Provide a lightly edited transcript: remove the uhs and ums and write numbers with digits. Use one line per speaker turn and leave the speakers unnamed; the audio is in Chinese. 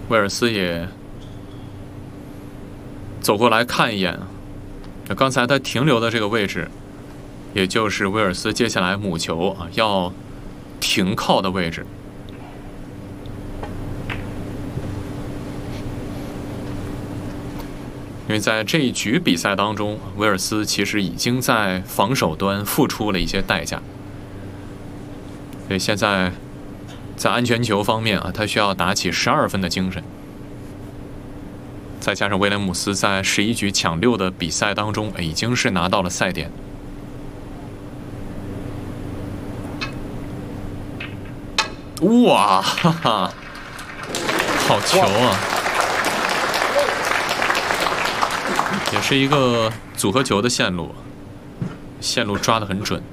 威尔斯也走过来看一眼，刚才他停留的这个位置，也就是威尔斯接下来母球要停靠的位置。因为在这一局比赛当中，威尔斯其实已经在防守端付出了一些代价，所以现在在安全球方面他需要打起12分的精神。再加上威廉姆斯在11局抢6的比赛当中，已经是拿到了赛点。哇，哈哈，好球啊！也是一个组合球的线路抓得很准。